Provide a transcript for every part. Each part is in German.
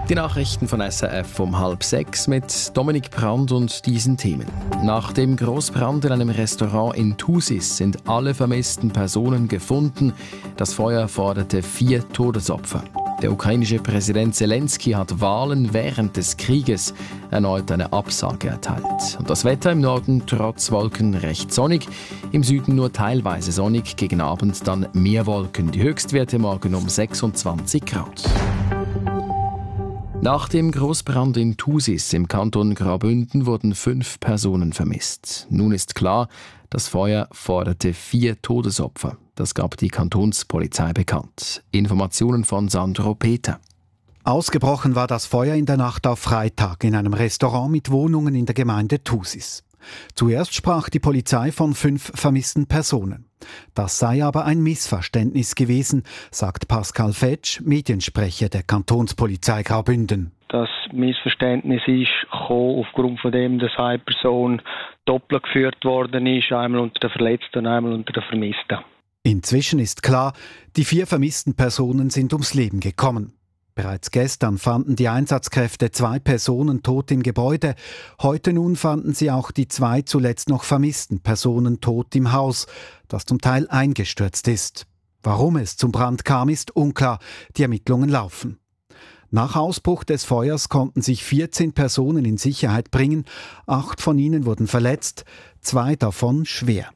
Die Nachrichten von SRF um 5:30 mit Dominik Brand und diesen Themen. Nach dem Großbrand in einem Restaurant in Thusis sind alle vermissten Personen gefunden. Das Feuer forderte 4 Todesopfer. Der ukrainische Präsident Zelensky hat Wahlen während des Krieges erneut eine Absage erteilt. Und das Wetter im Norden trotz Wolken recht sonnig, im Süden nur teilweise sonnig, gegen Abend dann mehr Wolken. Die Höchstwerte morgen um 26 Grad. Nach dem Großbrand in Thusis im Kanton Graubünden wurden 5 Personen vermisst. Nun ist klar, das Feuer forderte 4 Todesopfer. Das gab die Kantonspolizei bekannt. Informationen von Sandro Peter. Ausgebrochen war das Feuer in der Nacht auf Freitag in einem Restaurant mit Wohnungen in der Gemeinde Thusis. Zuerst sprach die Polizei von 5 vermissten Personen. Das sei aber ein Missverständnis gewesen, sagt Pascal Fetsch, Mediensprecher der Kantonspolizei Graubünden. Das Missverständnis ist gekommen aufgrund von dem, dass eine Person doppelt geführt worden ist, einmal unter den Verletzten und einmal unter den Vermissten. Inzwischen ist klar, die 4 vermissten Personen sind ums Leben gekommen. Bereits gestern fanden die Einsatzkräfte 2 Personen tot im Gebäude. Heute nun fanden sie auch die 2 zuletzt noch vermissten Personen tot im Haus, das zum Teil eingestürzt ist. Warum es zum Brand kam, ist unklar. Die Ermittlungen laufen. Nach Ausbruch des Feuers konnten sich 14 Personen in Sicherheit bringen. 8 von ihnen wurden verletzt, 2 davon schwer.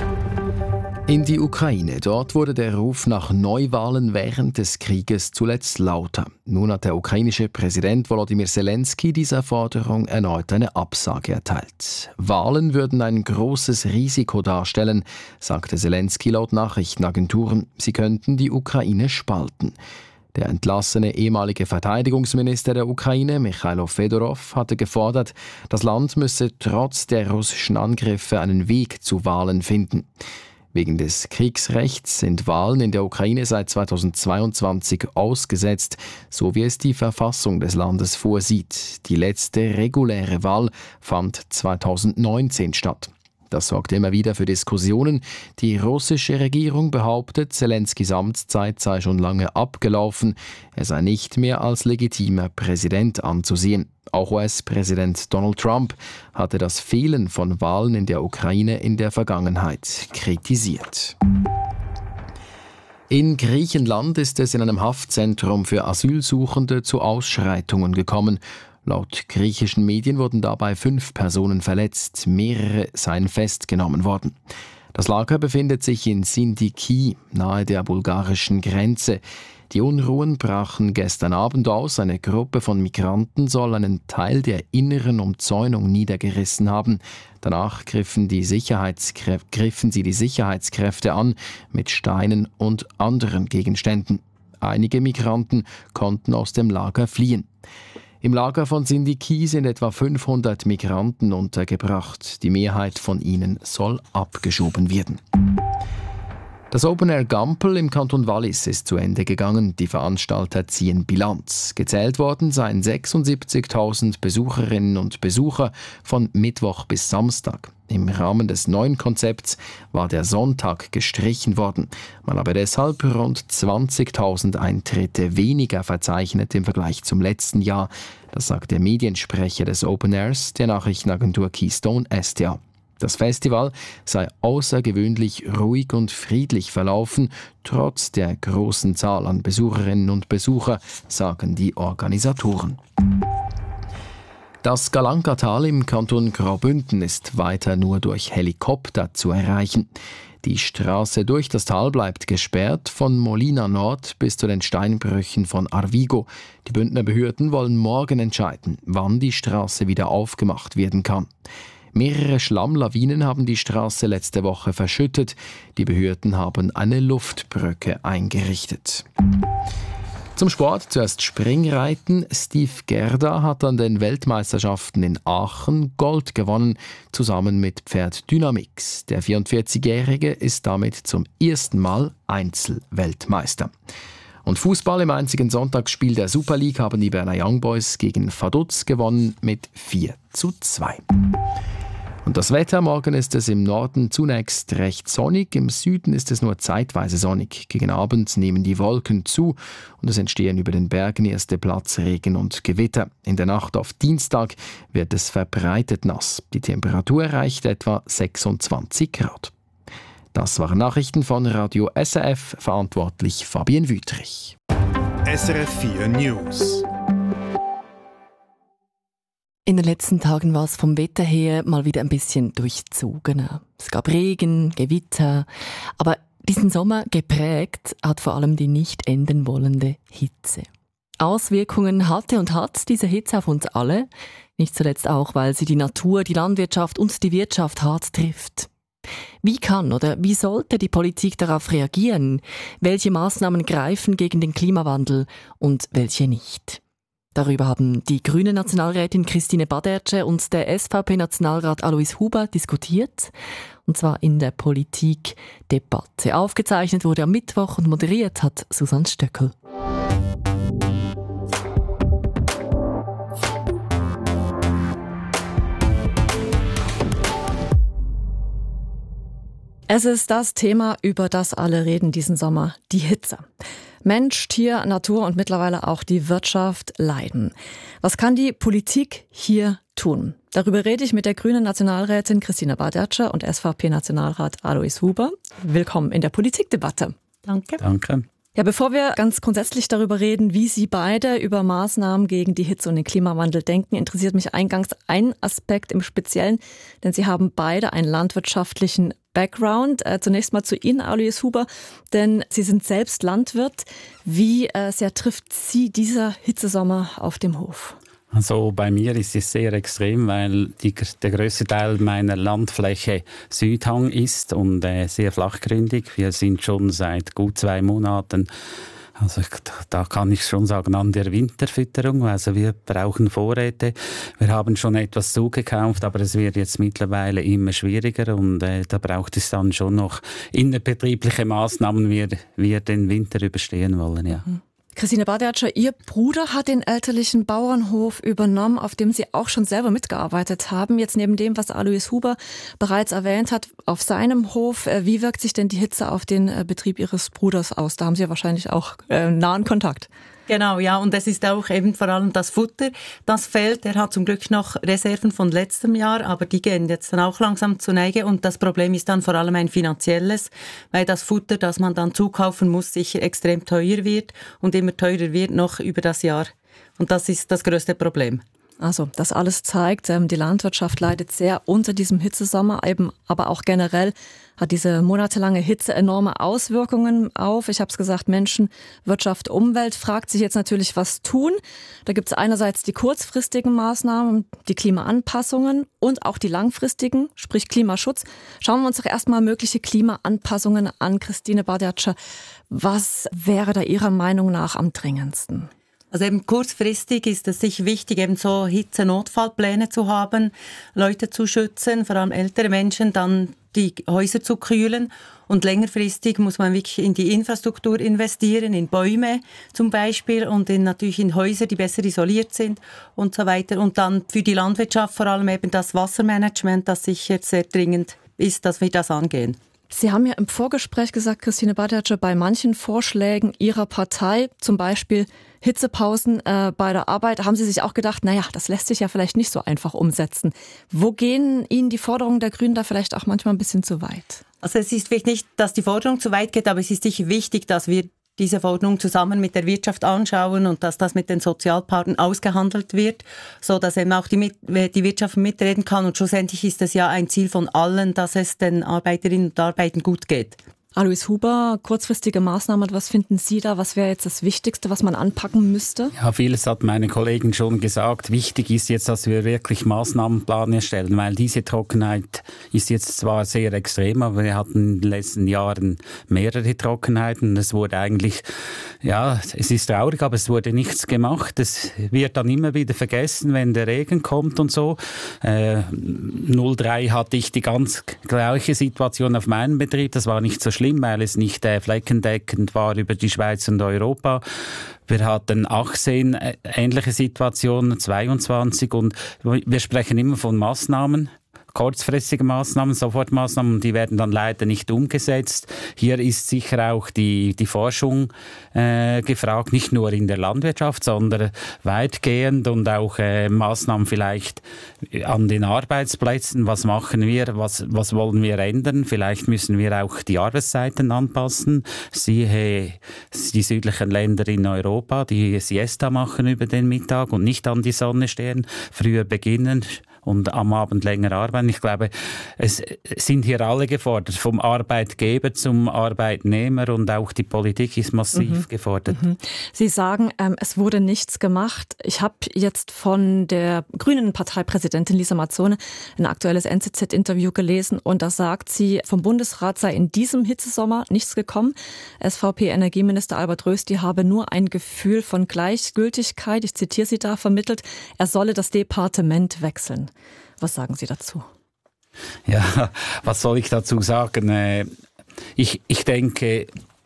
In die Ukraine. Dort wurde der Ruf nach Neuwahlen während des Krieges zuletzt lauter. Nun hat der ukrainische Präsident Volodymyr Zelensky dieser Forderung erneut eine Absage erteilt. Wahlen würden ein großes Risiko darstellen, sagte Zelensky laut Nachrichtenagenturen. Sie könnten die Ukraine spalten. Der entlassene ehemalige Verteidigungsminister der Ukraine, Michailo Fedorov, hatte gefordert, das Land müsse trotz der russischen Angriffe einen Weg zu Wahlen finden. Wegen des Kriegsrechts sind Wahlen in der Ukraine seit 2022 ausgesetzt, so wie es die Verfassung des Landes vorsieht. Die letzte reguläre Wahl fand 2019 statt. Das sorgt immer wieder für Diskussionen. Die russische Regierung behauptet, Zelenskys Amtszeit sei schon lange abgelaufen. Er sei nicht mehr als legitimer Präsident anzusehen. Auch US-Präsident Donald Trump hatte das Fehlen von Wahlen in der Ukraine in der Vergangenheit kritisiert. In Griechenland ist es in einem Haftzentrum für Asylsuchende zu Ausschreitungen gekommen. Laut griechischen Medien wurden dabei 5 Personen verletzt, mehrere seien festgenommen worden. Das Lager befindet sich in Sindiki, nahe der bulgarischen Grenze. Die Unruhen brachen gestern Abend aus. Eine Gruppe von Migranten soll einen Teil der inneren Umzäunung niedergerissen haben. Danach griffen sie die Sicherheitskräfte an mit Steinen und anderen Gegenständen. Einige Migranten konnten aus dem Lager fliehen. Im Lager von Sindiki sind etwa 500 Migranten untergebracht. Die Mehrheit von ihnen soll abgeschoben werden. Das Open Air Gampel im Kanton Wallis ist zu Ende gegangen. Die Veranstalter ziehen Bilanz. Gezählt worden seien 76.000 Besucherinnen und Besucher von Mittwoch bis Samstag. Im Rahmen des neuen Konzepts war der Sonntag gestrichen worden. Man habe deshalb rund 20.000 Eintritte weniger verzeichnet im Vergleich zum letzten Jahr. Das sagt der Mediensprecher des Open Airs der Nachrichtenagentur Keystone STA. Das Festival sei außergewöhnlich ruhig und friedlich verlaufen, trotz der großen Zahl an Besucherinnen und Besucher, sagen die Organisatoren. Das Galankatal im Kanton Graubünden ist weiter nur durch Helikopter zu erreichen. Die Straße durch das Tal bleibt gesperrt, von Molina Nord bis zu den Steinbrüchen von Arvigo. Die Bündner Behörden wollen morgen entscheiden, wann die Straße wieder aufgemacht werden kann. Mehrere Schlammlawinen haben die Straße letzte Woche verschüttet. Die Behörden haben eine Luftbrücke eingerichtet. Zum Sport zuerst Springreiten. Steve Gerda hat an den Weltmeisterschaften in Aachen Gold gewonnen, zusammen mit Pferd Dynamix. Der 44-Jährige ist damit zum ersten Mal Einzelweltmeister. Und Fußball im einzigen Sonntagsspiel der Super League haben die Berner Young Boys gegen Vaduz gewonnen mit 4:2. Und das Wetter, morgen ist es im Norden zunächst recht sonnig, im Süden ist es nur zeitweise sonnig. Gegen Abend nehmen die Wolken zu und es entstehen über den Bergen erste Platzregen und Gewitter. In der Nacht auf Dienstag wird es verbreitet nass. Die Temperatur erreicht etwa 26 Grad. Das waren Nachrichten von Radio SRF, verantwortlich Fabienne Wüthrich. SRF 4 News. In den letzten Tagen war es vom Wetter her mal wieder ein bisschen durchzogener. Es gab Regen, Gewitter, aber diesen Sommer geprägt hat vor allem die nicht enden wollende Hitze. Auswirkungen hatte und hat diese Hitze auf uns alle, nicht zuletzt auch, weil sie die Natur, die Landwirtschaft und die Wirtschaft hart trifft. Wie kann oder wie sollte die Politik darauf reagieren? Welche Maßnahmen greifen gegen den Klimawandel und welche nicht? Darüber haben die grüne Nationalrätin Christine Badertsche und der SVP-Nationalrat Alois Huber diskutiert. Und zwar in der Politikdebatte. Aufgezeichnet wurde am Mittwoch und moderiert hat Susanne Stöckel. Es ist das Thema, über das alle reden diesen Sommer, die Hitze. Mensch, Tier, Natur und mittlerweile auch die Wirtschaft leiden. Was kann die Politik hier tun? Darüber rede ich mit der grünen Nationalrätin Christine Badertsche und SVP-Nationalrat Alois Huber. Willkommen in der Politikdebatte. Danke. Danke. Ja, bevor wir ganz grundsätzlich darüber reden, wie Sie beide über Maßnahmen gegen die Hitze und den Klimawandel denken, interessiert mich eingangs ein Aspekt im Speziellen, denn Sie haben beide einen landwirtschaftlichen Background. Zunächst mal zu Ihnen, Alois Huber, denn Sie sind selbst Landwirt. Wie sehr trifft Sie dieser Hitzesommer auf dem Hof? Also bei mir ist es sehr extrem, weil der grösste Teil meiner Landfläche Südhang ist und sehr flachgründig. Wir sind schon seit gut 2 Monaten, also da kann ich schon sagen, an der Winterfütterung. Also wir brauchen Vorräte. Wir haben schon etwas zugekauft, aber es wird jetzt mittlerweile immer schwieriger und da braucht es dann schon noch innerbetriebliche Maßnahmen, wie wir den Winter überstehen wollen. Ja. Christine Badertsche, Ihr Bruder hat den elterlichen Bauernhof übernommen, auf dem Sie auch schon selber mitgearbeitet haben. Jetzt neben dem, was Alois Huber bereits erwähnt hat, auf seinem Hof. Wie wirkt sich denn die Hitze auf den Betrieb Ihres Bruders aus? Da haben Sie ja wahrscheinlich auch nahen Kontakt. Genau, ja, und es ist auch eben vor allem das Futter, das fehlt. Er hat zum Glück noch Reserven von letztem Jahr, aber die gehen jetzt dann auch langsam zur Neige und das Problem ist dann vor allem ein finanzielles, weil das Futter, das man dann zukaufen muss, sicher extrem teuer wird und immer teurer wird noch über das Jahr. Und das ist das größte Problem. Also, das alles zeigt, die Landwirtschaft leidet sehr unter diesem Hitzesommer, eben, aber auch generell hat diese monatelange Hitze enorme Auswirkungen auf, ich habe es gesagt, Menschen, Wirtschaft, Umwelt. Fragt sich jetzt natürlich, was tun. Da gibt es einerseits die kurzfristigen Maßnahmen, die Klimaanpassungen und auch die langfristigen, sprich Klimaschutz. Schauen wir uns doch erstmal mögliche Klimaanpassungen an. Christine Badertsche, was wäre da Ihrer Meinung nach am dringendsten? Also eben kurzfristig ist es sicher wichtig, eben so Hitze-Notfallpläne zu haben, Leute zu schützen, vor allem ältere Menschen, dann die Häuser zu kühlen. Und längerfristig muss man wirklich in die Infrastruktur investieren, in Bäume zum Beispiel und natürlich in Häuser, die besser isoliert sind und so weiter. Und dann für die Landwirtschaft vor allem eben das Wassermanagement, das sicher sehr dringend ist, dass wir das angehen. Sie haben ja im Vorgespräch gesagt, Christine Badertsche, bei manchen Vorschlägen Ihrer Partei, zum Beispiel Hitzepausen bei der Arbeit, haben Sie sich auch gedacht, naja, das lässt sich ja vielleicht nicht so einfach umsetzen. Wo gehen Ihnen die Forderungen der Grünen da vielleicht auch manchmal ein bisschen zu weit? Also es ist vielleicht nicht, dass die Forderung zu weit geht, aber es ist sicher wichtig, dass wir diese Forderung zusammen mit der Wirtschaft anschauen und dass das mit den Sozialpartnern ausgehandelt wird, so dass eben auch die Wirtschaft mitreden kann. Und schlussendlich ist es ja ein Ziel von allen, dass es den Arbeiterinnen und Arbeitern gut geht. Alois Huber, kurzfristige Maßnahmen, was finden Sie da? Was wäre jetzt das Wichtigste, was man anpacken müsste? Ja, vieles hat meine Kollegin schon gesagt. Wichtig ist jetzt, dass wir wirklich Maßnahmenplan erstellen, weil diese Trockenheit ist jetzt zwar sehr extrem, aber wir hatten in den letzten Jahren mehrere Trockenheiten. Es wurde eigentlich, ja, es ist traurig, aber es wurde nichts gemacht. Es wird dann immer wieder vergessen, wenn der Regen kommt und so. 03 hatte ich die ganz gleiche Situation auf meinem Betrieb. Das war nicht so schlimm, weil es nicht flächendeckend war über die Schweiz und Europa. Wir hatten 18 ähnliche Situationen, 22 und wir sprechen immer von Maßnahmen. kurzfristige Maßnahmen, Sofortmaßnahmen, die werden dann leider nicht umgesetzt. Hier ist sicher auch die Forschung gefragt, nicht nur in der Landwirtschaft, sondern weitgehend und auch Maßnahmen vielleicht an den Arbeitsplätzen. Was machen wir, was wollen wir ändern? Vielleicht müssen wir auch die Arbeitszeiten anpassen. Siehe die südlichen Länder in Europa, die Siesta machen über den Mittag und nicht an die Sonne stehen, früher beginnen und am Abend länger arbeiten. Ich glaube, es sind hier alle gefordert, vom Arbeitgeber zum Arbeitnehmer, und auch die Politik ist massiv gefordert. Sie sagen, es wurde nichts gemacht. Ich habe jetzt von der grünen Parteipräsidentin Lisa Mazzone ein aktuelles NZZ-Interview gelesen, und da sagt sie, vom Bundesrat sei in diesem Hitzesommer nichts gekommen. SVP-Energieminister Albert Rösti habe nur ein Gefühl von Gleichgültigkeit, ich zitiere sie da, vermittelt, er solle das Departement wechseln. Was sagen Sie dazu? Ja, was soll ich dazu sagen? Ich denke,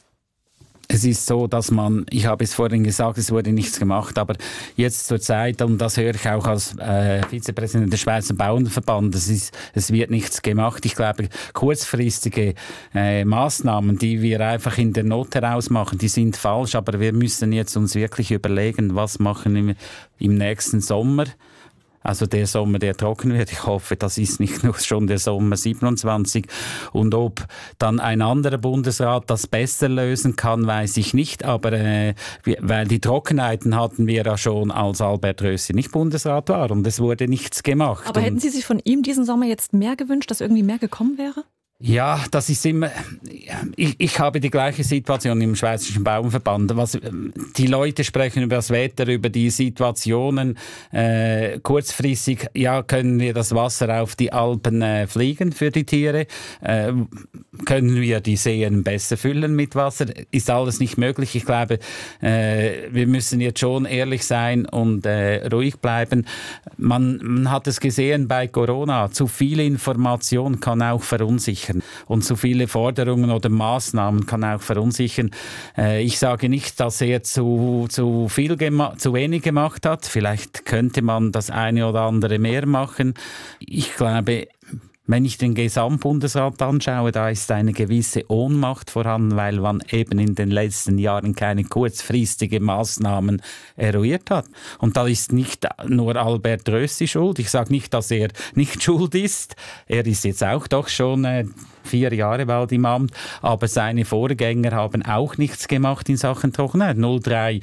es ist so, dass ich habe es vorhin gesagt, es wurde nichts gemacht, aber jetzt zur Zeit, und das höre ich auch als Vizepräsident des Schweizer Bauernverbandes, es wird nichts gemacht. Ich glaube, kurzfristige Maßnahmen, die wir einfach in der Not heraus machen, die sind falsch, aber wir müssen jetzt uns wirklich überlegen, was machen wir im nächsten Sommer. Also der Sommer, der trocken wird. Ich hoffe, das ist nicht nur schon der Sommer 27. Und ob dann ein anderer Bundesrat das besser lösen kann, weiß ich nicht. Aber weil die Trockenheiten hatten wir ja schon, als Albert Rösti nicht Bundesrat war. Und es wurde nichts gemacht. Aber hätten Sie sich von ihm diesen Sommer jetzt mehr gewünscht, dass irgendwie mehr gekommen wäre? Ja, das ist immer. Ich habe die gleiche Situation im Schweizerischen Bauernverband. Die Leute sprechen über das Wetter, über die Situationen. Kurzfristig, ja, können wir das Wasser auf die Alpen fliegen für die Tiere? Können wir die Seen besser füllen mit Wasser? Ist alles nicht möglich. Ich glaube, wir müssen jetzt schon ehrlich sein und ruhig bleiben. Man hat es gesehen bei Corona. Zu viel Information kann auch verunsichern. Und zu viele Forderungen oder Maßnahmen kann auch verunsichern. Ich sage nicht, dass er zu wenig gemacht hat. Vielleicht könnte man das eine oder andere mehr machen. Ich glaube, wenn ich den Gesamtbundesrat anschaue, da ist eine gewisse Ohnmacht vorhanden, weil man eben in den letzten Jahren keine kurzfristigen Maßnahmen eruiert hat. Und da ist nicht nur Albert Rösti schuld. Ich sage nicht, dass er nicht schuld ist. Er ist jetzt auch doch schon 4 Jahre bald im Amt, aber seine Vorgänger haben auch nichts gemacht in Sachen Trockenheit. 03,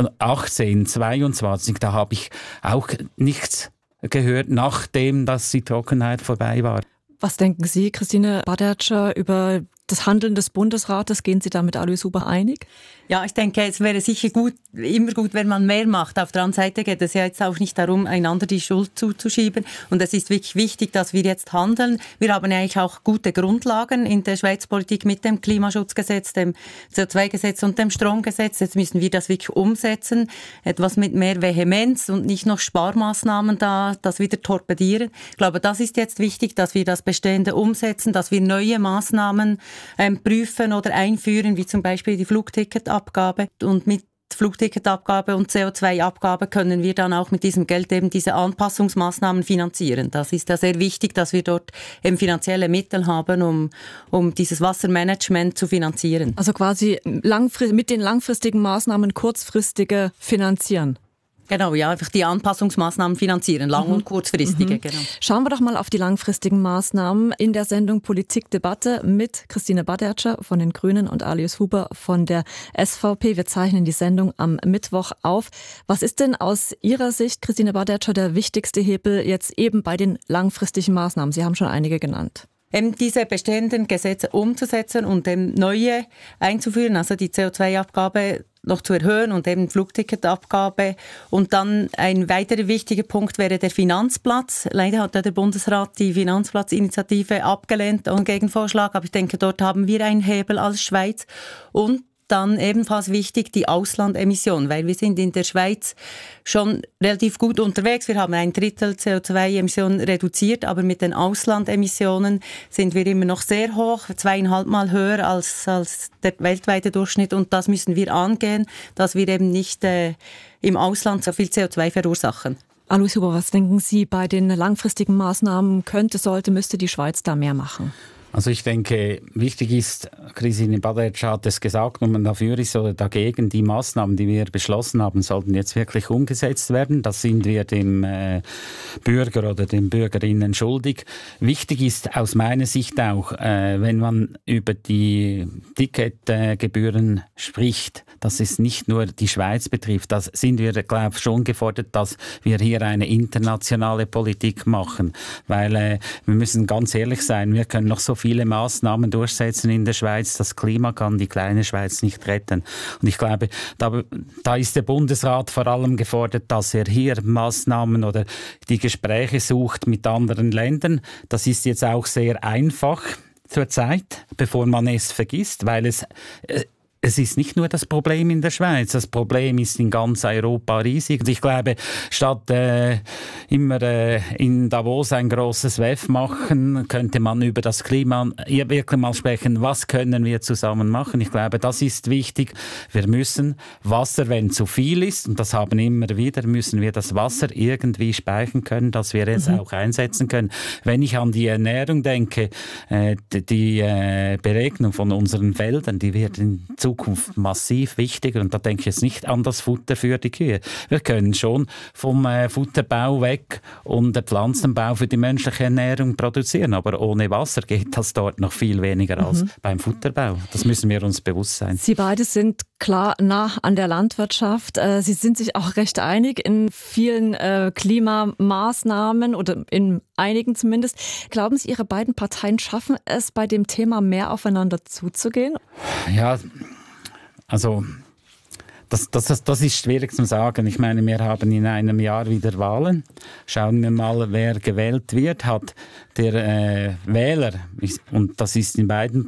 18, 22, da habe ich auch nichts gehört, nachdem dass die Trockenheit vorbei war. Was denken Sie, Christine Badertscher, über das Handeln des Bundesrates? Gehen Sie da mit Alois Huber einig? Ja, ich denke, es wäre sicher immer gut, wenn man mehr macht. Auf der anderen Seite geht es ja jetzt auch nicht darum, einander die Schuld zuzuschieben. Und es ist wirklich wichtig, dass wir jetzt handeln. Wir haben ja eigentlich auch gute Grundlagen in der Schweizer Politik mit dem Klimaschutzgesetz, dem CO2-Gesetz und dem Stromgesetz. Jetzt müssen wir das wirklich umsetzen. Etwas mit mehr Vehemenz und nicht noch Sparmaßnahmen das wieder torpedieren. Ich glaube, das ist jetzt wichtig, dass wir das Bestehende umsetzen, dass wir neue Maßnahmen prüfen oder einführen, wie zum Beispiel die Flugticketabgabe. Und mit Flugticketabgabe und CO2-Abgabe können wir dann auch mit diesem Geld eben diese Anpassungsmaßnahmen finanzieren. Das ist ja sehr wichtig, dass wir dort eben finanzielle Mittel haben, um dieses Wassermanagement zu finanzieren. Also quasi mit den langfristigen Maßnahmen kurzfristige finanzieren. Genau, ja, einfach die Anpassungsmaßnahmen finanzieren, lang- und kurzfristige. Genau. Schauen wir doch mal auf die langfristigen Maßnahmen in der Sendung Politikdebatte mit Christine Badertscher von den Grünen und Alois Huber von der SVP. Wir zeichnen die Sendung am Mittwoch auf. Was ist denn aus Ihrer Sicht, Christine Badertscher, der wichtigste Hebel jetzt eben bei den langfristigen Maßnahmen? Sie haben schon einige genannt. Diese bestehenden Gesetze umzusetzen und neue einzuführen, also die CO2-Abgabe noch zu erhöhen und eben Flugticketabgabe. Und dann ein weiterer wichtiger Punkt wäre der Finanzplatz. Leider hat ja der Bundesrat die Finanzplatzinitiative abgelehnt und Gegenvorschlag, aber ich denke, dort haben wir einen Hebel als Schweiz. Und dann ebenfalls wichtig die Auslandemissionen, weil wir sind in der Schweiz schon relativ gut unterwegs. Wir haben 1/3 CO2-Emissionen reduziert, aber mit den Auslandemissionen sind wir immer noch sehr hoch, 2,5-mal höher als der weltweite Durchschnitt. Und das müssen wir angehen, dass wir eben nicht im Ausland so viel CO2 verursachen. Alois Huber, was denken Sie bei den langfristigen Maßnahmen? Müsste die Schweiz da mehr machen? Also ich denke, wichtig ist, Christine Badertsch hat es gesagt, ob man dafür ist oder dagegen, die Maßnahmen, die wir beschlossen haben, sollten jetzt wirklich umgesetzt werden. Das sind wir dem Bürger oder den Bürgerinnen schuldig. Wichtig ist aus meiner Sicht auch, wenn man über die Ticketgebühren spricht, dass es nicht nur die Schweiz betrifft. Da sind wir, glaube ich, schon gefordert, dass wir hier eine internationale Politik machen. Weil wir müssen ganz ehrlich sein, wir können noch so viele Maßnahmen durchsetzen in der Schweiz. Das Klima kann die kleine Schweiz nicht retten. Und ich glaube, da ist der Bundesrat vor allem gefordert, dass er hier Maßnahmen oder die Gespräche sucht mit anderen Ländern. Das ist jetzt auch sehr einfach zurzeit, bevor man es vergisst, weil es ist nicht nur das Problem in der Schweiz, das Problem ist in ganz Europa riesig. Und ich glaube, statt immer in Davos ein grosses WEF machen, könnte man über das Klima wirklich mal sprechen, was können wir zusammen machen. Ich glaube, das ist wichtig. Wir müssen Wasser, wenn zu viel ist, und das haben immer wieder, müssen wir das Wasser irgendwie speichern können, dass wir es auch einsetzen können. Wenn ich an die Ernährung denke, die Beregnung von unseren Feldern, die wird in Zukunft massiv wichtiger, und da denke ich jetzt nicht an das Futter für die Kühe. Wir können schon vom Futterbau weg und den Pflanzenbau für die menschliche Ernährung produzieren, aber ohne Wasser geht das dort noch viel weniger als beim Futterbau. Das müssen wir uns bewusst sein. Sie beide sind klar nah an der Landwirtschaft. Sie sind sich auch recht einig in vielen Klimamaßnahmen oder in einigen zumindest. Glauben Sie, Ihre beiden Parteien schaffen es, bei dem Thema mehr aufeinander zuzugehen? Ja, also das ist schwierig zu sagen. Ich meine, wir haben in einem Jahr wieder Wahlen. Schauen wir mal, wer gewählt wird. Hat der Wähler, und das ist in beiden